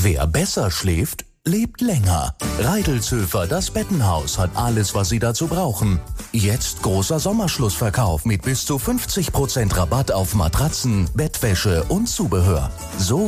Wer besser schläft, lebt länger. Reidelzöfer, das Bettenhaus, hat alles, was Sie dazu brauchen. Jetzt großer Sommerschlussverkauf mit bis zu 50% Rabatt auf Matratzen, Bettwäsche und Zubehör. So